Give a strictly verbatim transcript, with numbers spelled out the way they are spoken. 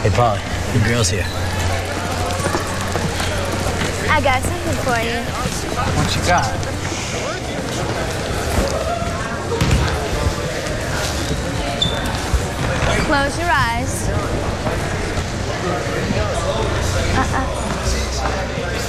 Hey, Polly, the girl's here. I got something for you. What you got? Close your eyes. Uh-uh.